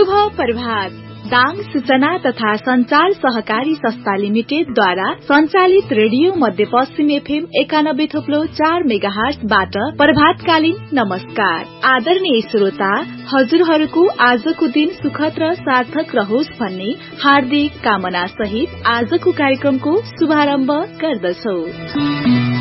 शुभ प्रभात। दाङ सूचना तथा संचार सहकारी संस्था लिमिटेडद्वारा संचालित रेडियो मध्यपश्चिम एफएम 91.4 मेगाहर्जबाट प्रभातकालीन नमस्कार। आदरणीय श्रोता, हजुरहरूको आजको दिन सुखद र सार्थक रहोस् भन्ने हार्दिक कामना सहित आजको कार्यक्रमको शुभारम्भ गर्दछौ।